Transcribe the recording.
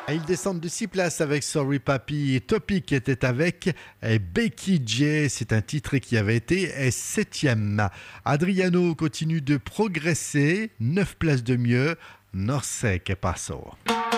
Ils descendent de 6 places avec Sorry Papi et Topic qui était avec Becky J. C'est un titre qui avait été 7e. Adriano continue de progresser, 9 places de mieux. No sé qué pasó.